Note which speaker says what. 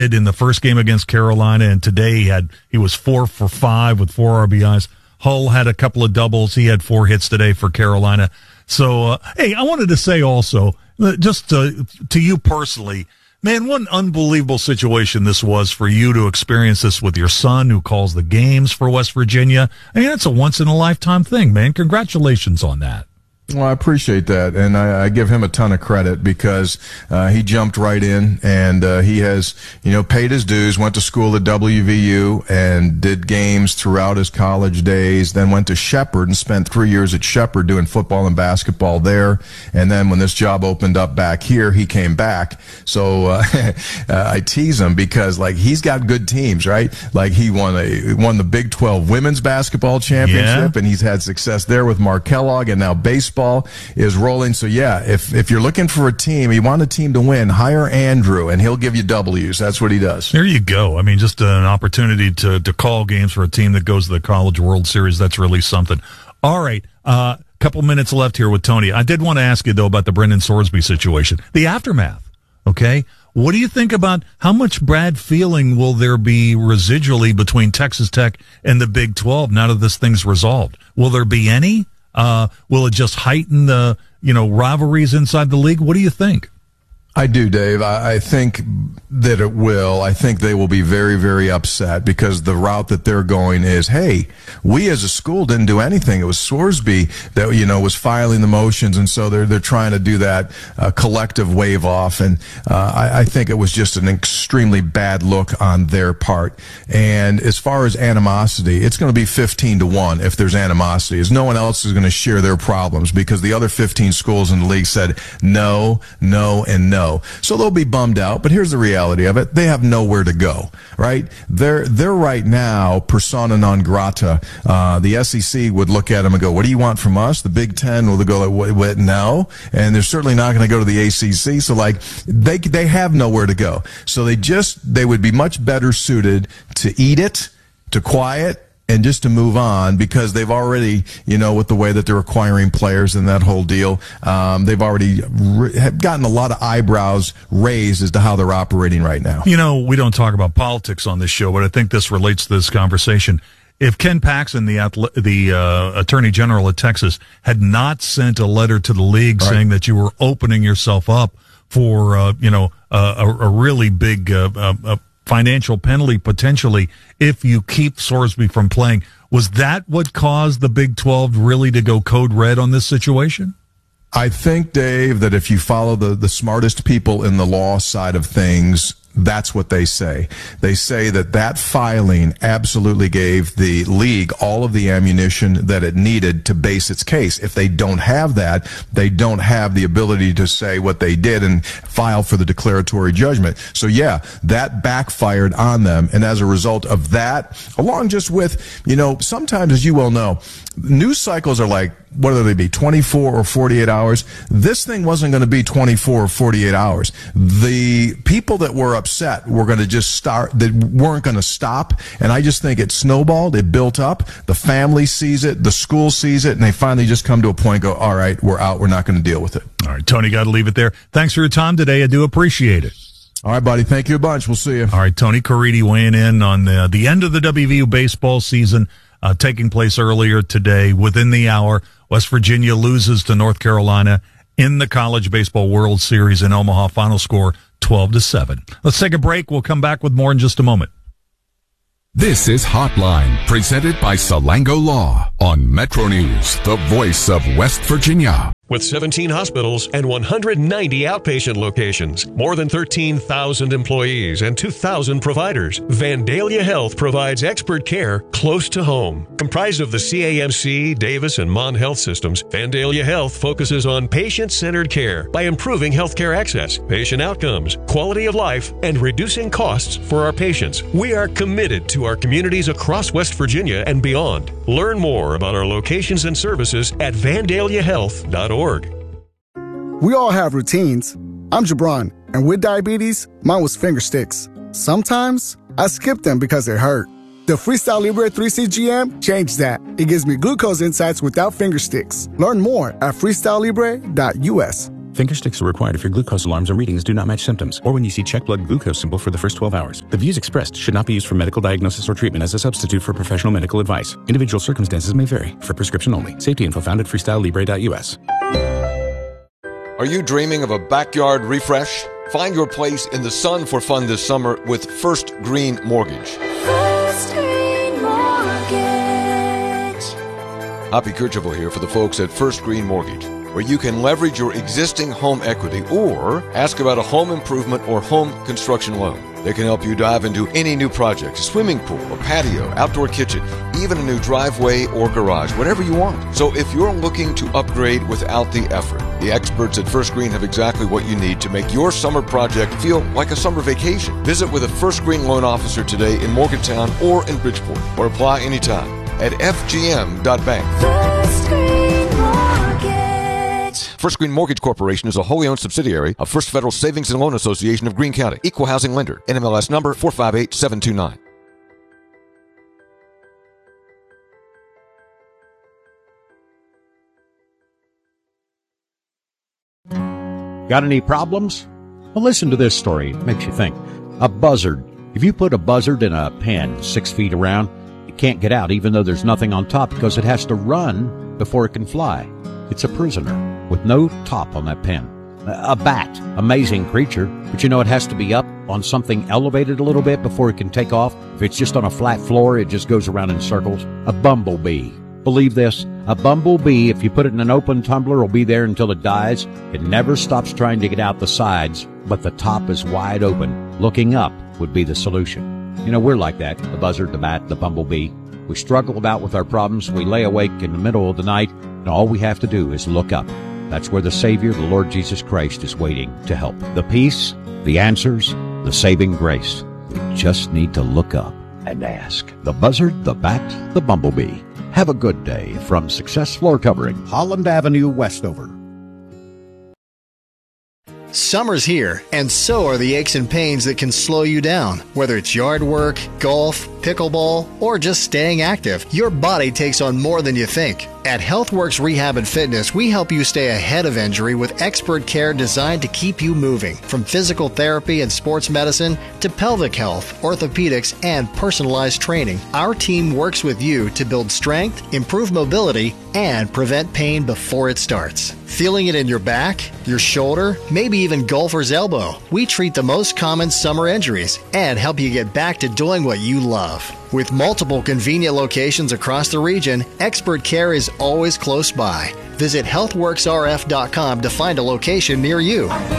Speaker 1: in the first game against Carolina, and today he was 4 for 5 with 4 RBIs. Hull had a couple of doubles. He had 4 hits today for Carolina. So, hey, I wanted to say also, just to you personally, man, what an unbelievable situation this was for you to experience this with your son who calls the games for West Virginia. I mean, that's a once-in-a-lifetime thing, man. Congratulations on that.
Speaker 2: Well, I appreciate that, and I give him a ton of credit because he jumped right in, and he has, paid his dues, went to school at WVU, and did games throughout his college days, then went to Shepherd and spent 3 years at Shepherd doing football and basketball there, and then when this job opened up back here, he came back. So I tease him because, he's got good teams, right? He won the Big 12 women's basketball championship, and he's had success there with Mark Kellogg, and now baseball is rolling. So yeah, if you're looking for a team, you want a team to win, hire Andrew and he'll give you W's. That's what he does.
Speaker 1: There you go. I mean, just an opportunity to call games for a team that goes to the College World Series. That's really something. All right. Couple minutes left here with Tony. I did want to ask you though about the Brendan Sorsby situation, the aftermath. Okay. What do you think about how much bad feeling will there be residually between Texas Tech and the Big 12 now that this thing's resolved? Will there be any? Will it just heighten the, rivalries inside the league? What do you think?
Speaker 2: I do, Dave. I think that it will. I think they will be very, very upset because the route that they're going is, hey, we as a school didn't do anything. It was Sorsby that, was filing the motions. And so they're trying to do that collective wave off. And I think it was just an extremely bad look on their part. And as far as animosity, it's going to be 15-1 if there's animosity, as no one else is going to share their problems because the other 15 schools in the league said no, no, and no. So they'll be bummed out, but here's the reality of it. They have nowhere to go, right? They're right now persona non grata. The SEC would look at them and go, what do you want from us? The Big Ten will go, what, no? And they're certainly not going to go to the ACC. So they have nowhere to go. So they would be much better suited to eat it, to quiet, and just to move on because they've already, with the way that they're acquiring players and that whole deal, they've already have gotten a lot of eyebrows raised as to how they're operating right now.
Speaker 1: We don't talk about politics on this show, but I think this relates to this conversation. If Ken Paxton, the Attorney General of Texas, had not sent a letter to the league saying that you were opening yourself up for, a really big financial penalty potentially if you keep Sorsby from playing. Was that what caused the Big 12 really to go code red on this situation?
Speaker 2: I think, Dave, that if you follow the smartest people in the law side of things, that's what they say. They say that filing absolutely gave the league all of the ammunition that it needed to base its case. If they don't have that, they don't have the ability to say what they did and file for the declaratory judgment. So yeah, that backfired on them. And as a result of that, along just with, sometimes, as you well know, news cycles are like, what do they be, 24 or 48 hours? This thing wasn't going to be 24 or 48 hours. The people that were upset were going to just start, they weren't going to stop. And I just think it snowballed, it built up. The family sees it, the school sees it, and they finally just come to a point and go, all right, we're out, we're not going to deal with it.
Speaker 1: All right, Tony, got to leave it there. Thanks for your time today. I do appreciate it.
Speaker 2: All right, buddy. Thank you a bunch. We'll see you.
Speaker 1: All right, Tony Caridi weighing in on the end of the WVU baseball season. Taking place earlier today, within the hour. West Virginia loses to North Carolina in the College Baseball World Series in Omaha. Final score 12-7. Let's take a break. We'll come back with more in just a moment.
Speaker 3: This is Hotline, presented by Salango Law on Metro News, the voice of West Virginia.
Speaker 4: With 17 hospitals and 190 outpatient locations, more than 13,000 employees and 2,000 providers, Vandalia Health provides expert care close to home. Comprised of the CAMC, Davis, and Mon Health systems, Vandalia Health focuses on patient-centered care by improving healthcare access, patient outcomes, quality of life, and reducing costs for our patients. We are committed to our communities across West Virginia and beyond. Learn more about our locations and services at vandaliahealth.org.
Speaker 5: We all have routines. I'm Jabron, and with diabetes, mine was finger sticks. Sometimes I skip them because they hurt. The Freestyle Libre 3CGM changed that. It gives me glucose insights without finger sticks. Learn more at freestylelibre.us.
Speaker 6: Finger sticks are required if your glucose alarms or readings do not match symptoms, or when you see check blood glucose symbol for the first 12 hours. The views expressed should not be used for medical diagnosis or treatment as a substitute for professional medical advice. Individual circumstances may vary. For prescription only. Safety info found at freestylelibre.us.
Speaker 7: Are you dreaming of a backyard refresh? Find your place in the sun for fun this summer with First Green Mortgage.
Speaker 8: First Green Mortgage.
Speaker 7: Hoppy Kercheval here for the folks at First Green Mortgage, where you can leverage your existing home equity or ask about a home improvement or home construction loan. They can help you dive into any new project, a swimming pool, a patio, outdoor kitchen, even a new driveway or garage, whatever you want. So if you're looking to upgrade without the effort, the experts at First Green have exactly what you need to make your summer project feel like a summer vacation. Visit with a First Green loan officer today in Morgantown or in Bridgeport, or apply anytime at fgm.bank.
Speaker 8: First Green Mortgage.
Speaker 7: First Green Mortgage Corporation is a wholly owned subsidiary of First Federal Savings and Loan Association of Greene County. Equal housing lender. NMLS number 458729.
Speaker 9: Got any problems? Well, listen to this story. It makes you think. A buzzard. If you put a buzzard in a pen 6 feet around, it can't get out even though there's nothing on top because it has to run before it can fly. It's a prisoner with no top on that pen. A bat. Amazing creature, but it has to be up on something elevated a little bit before it can take off. If it's just on a flat floor, it just goes around in circles. A bumblebee. Believe this, a bumblebee, if you put it in an open tumbler, will be there until it dies. It never stops trying to get out the sides, but the top is wide open. Looking up would be the solution. We're like that, the buzzard, the bat, the bumblebee. We struggle about with our problems. We lay awake in the middle of the night, and all we have to do is look up. That's where the Savior, the Lord Jesus Christ, is waiting to help. The peace, the answers, the saving grace. We just need to look up and ask. The buzzard, the bat, the bumblebee. Have a good day from Success Floor Covering, Holland Avenue, Westover.
Speaker 10: Summer's here, and so are the aches and pains that can slow you down. Whether it's yard work, golf, pickleball, or just staying active, your body takes on more than you think. At HealthWorks Rehab and Fitness, we help you stay ahead of injury with expert care designed to keep you moving. From physical therapy and sports medicine to pelvic health, orthopedics, and personalized training, our team works with you to build strength, improve mobility, and prevent pain before it starts. Feeling it in your back, your shoulder, maybe even golfer's elbow? We treat the most common summer injuries and help you get back to doing what you love. With multiple convenient locations across the region, expert care is always close by. Visit healthworksrf.com to find a location near you.